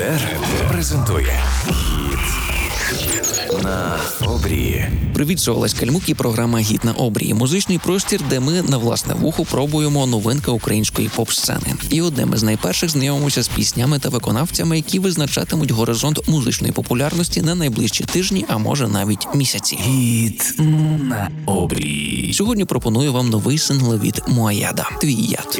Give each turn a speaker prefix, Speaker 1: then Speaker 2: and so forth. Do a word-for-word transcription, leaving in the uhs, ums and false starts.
Speaker 1: Етер презентує «Гіт на обрії».
Speaker 2: Привіт, це Олесь Кальмук і програма «Гіт на обрії». Музичний простір, де ми на власне вухо пробуємо новинки української поп-сцени. І одним із найперших знайомимося з піснями та виконавцями, які визначатимуть горизонт музичної популярності на найближчі тижні, а може навіть місяці.
Speaker 1: «Гіт на обрії».
Speaker 2: Сьогодні пропоную вам новий сингл від Моаяда «Твій яд».